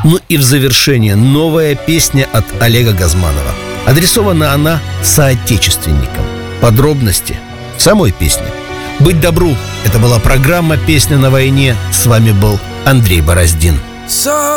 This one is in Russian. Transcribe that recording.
Ну и в завершение новая песня от Олега Газманова. Адресована она соотечественникам. Подробности в самой песне. Быть добру. Это была программа «Песня на войне». С вами был Андрей Бороздин.